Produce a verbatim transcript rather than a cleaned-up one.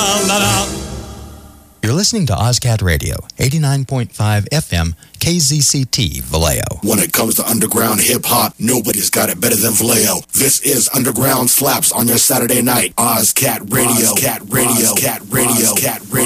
You're listening to OzCat Radio, eighty-nine point five F M, K Z C T, Vallejo. When it comes to underground hip-hop, nobody's got it better than Vallejo. This is Underground Slaps on your Saturday night. OzCat Radio, Cat Radio, Cat Radio, Cat Radio.